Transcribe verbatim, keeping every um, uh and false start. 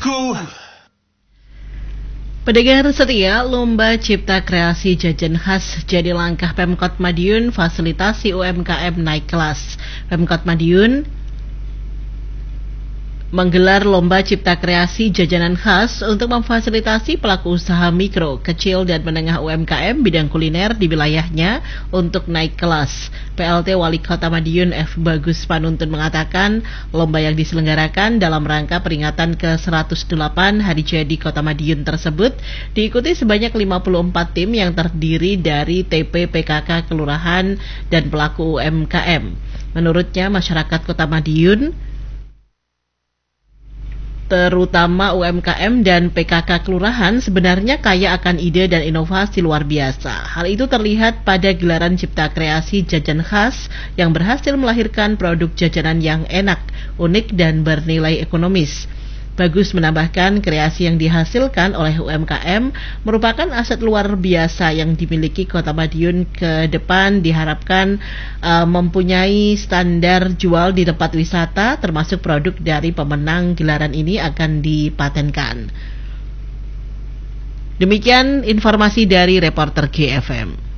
Aku. Pendengar setia, Lomba Cipta Kreasi Jajan Khas jadi langkah Pemkot Madiun fasilitasi U M K M naik kelas. Pemkot Madiun menggelar Lomba Cipta Kreasi Jajanan Khas untuk memfasilitasi pelaku usaha mikro, kecil, dan menengah U M K M bidang kuliner di wilayahnya untuk naik kelas. P L T Wali Kota Madiun F. Bagus Panuntun mengatakan, lomba yang diselenggarakan dalam rangka peringatan ke seratus delapan Hari Jadi Kota Madiun tersebut diikuti sebanyak lima puluh empat tim yang terdiri dari T P P K K kelurahan dan pelaku U M K M. Menurutnya, masyarakat Kota Madiun terutama U M K M dan P K K kelurahan sebenarnya kaya akan ide dan inovasi luar biasa. Hal itu terlihat pada gelaran Cipta Kreasi Jajan Khas yang berhasil melahirkan produk jajanan yang enak, unik, dan bernilai ekonomis. Bagus menambahkan, kreasi yang dihasilkan oleh U M K M merupakan aset luar biasa yang dimiliki Kota Madiun. Ke depan diharapkan uh, mempunyai standar jual di tempat wisata, termasuk produk dari pemenang gelaran ini akan dipatenkan. Demikian informasi dari reporter G F M.